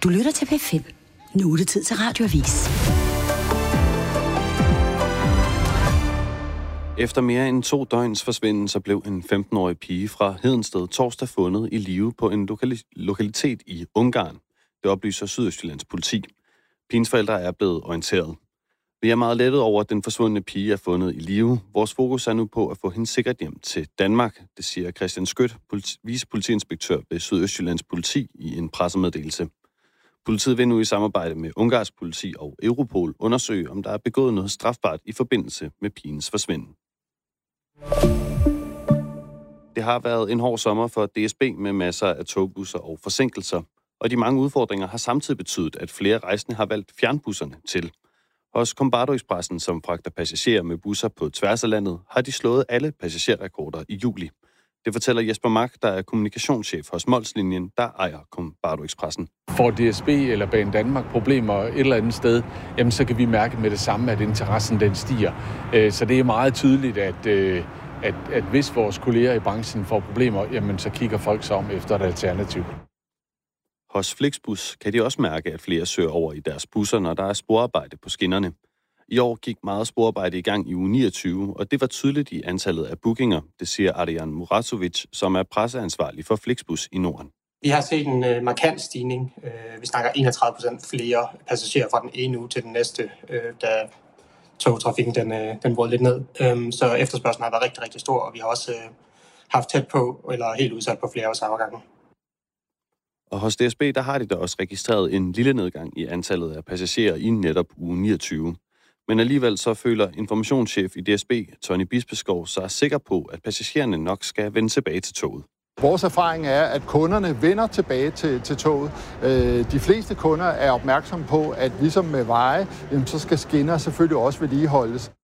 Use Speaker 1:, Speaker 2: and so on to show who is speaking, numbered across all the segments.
Speaker 1: Du lytter til P5. Nu er det tid til Radioavis.
Speaker 2: Efter mere end 2 døgns forsvinden, så blev en 15-årig pige fra Hedensted torsdag fundet i live på en lokalitet i Ungarn. Det oplyser Sydøstjyllands politi. Pigens forældre er blevet orienteret. Vi er meget lettet over, at den forsvundne pige er fundet i live. Vores fokus er nu på at få hende sikkert hjem til Danmark, det siger Christian Skødt, vicepolitiinspektør ved Sydøstjyllands politi i en pressemeddelelse. Politiet vil nu i samarbejde med ungarsk politi og Europol undersøge, om der er begået noget strafbart i forbindelse med pigens forsvinden. Det har været en hård sommer for DSB med masser af togbusser og forsinkelser, og de mange udfordringer har samtidig betydet, at flere rejsende har valgt fjernbusserne til. Hos Combardo Expressen, som fragter passagerer med busser på tværs af landet, har de slået alle passagerrekorder i juli. Det fortæller Jesper Mark, der er kommunikationschef hos Molslinjen, der ejer Combardo Expressen.
Speaker 3: Får DSB eller Banedanmark problemer et eller andet sted, jamen så kan vi mærke med det samme, at interessen den stiger. Så det er meget tydeligt, at hvis vores kolleger i branchen får problemer, jamen så kigger folk sig om efter et alternativ.
Speaker 2: Hos Flixbus kan de også mærke, at flere søger over i deres busser, når der er sporarbejde på skinnerne. I år gik meget sporarbejde i gang i uge 29, og det var tydeligt i antallet af bookinger, det siger Adrian Muratovic, som er presseansvarlig for Flixbus i Norden.
Speaker 4: Vi har set en markant stigning. Vi snakker 31% flere passagerer fra den ene uge til den næste, da togtrafikken den brød lidt ned. Så efterspørgslen har været rigtig, rigtig stor, og vi har også haft tæt på, eller helt udsat på flere af samme gange.
Speaker 2: Og hos DSB, der har de da også registreret en lille nedgang i antallet af passagerer i netop uge 29. Men alligevel så føler informationschef i DSB, Tony Bispeskov, sig sikker på, at passagererne nok skal vende tilbage til toget.
Speaker 5: Vores erfaring er, at kunderne vender tilbage til toget. De fleste kunder er opmærksomme på, at ligesom med veje, så skal skinner selvfølgelig også vedligeholdes.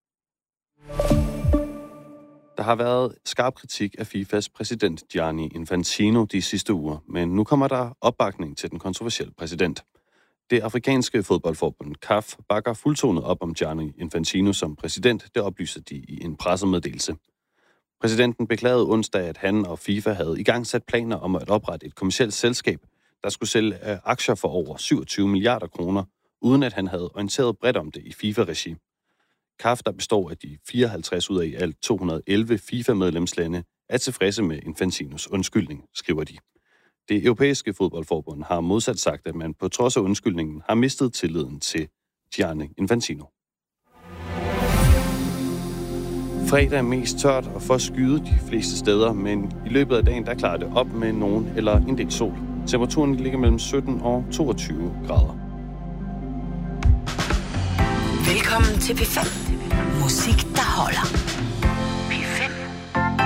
Speaker 2: Der har været skarp kritik af FIFAs præsident Gianni Infantino de sidste uger, men nu kommer der opbakning til den kontroversielle præsident. Det afrikanske fodboldforbund CAF bakker fuldtonet op om Gianni Infantino som præsident, det oplyser de i en pressemeddelelse. Præsidenten beklagede onsdag, at han og FIFA havde igangsat planer om at oprette et kommercielt selskab, der skulle sælge aktier for over 27 milliarder kroner, uden at han havde orienteret bredt om det i FIFA-regi. CAF, der består af de 54 ud af i alt 211 FIFA-medlemslande, er tilfredse med Infantinos undskyldning, skriver de. Det europæiske fodboldforbund har modsat sagt, at man på trods af undskyldningen har mistet tilliden til Gianni Infantino. Fredag er mest tørt og for skyde de fleste steder, men i løbet af dagen der klarer det op med nogen eller en del sol. Temperaturen ligger mellem 17 og 22 grader.
Speaker 1: Velkommen til P5. Musik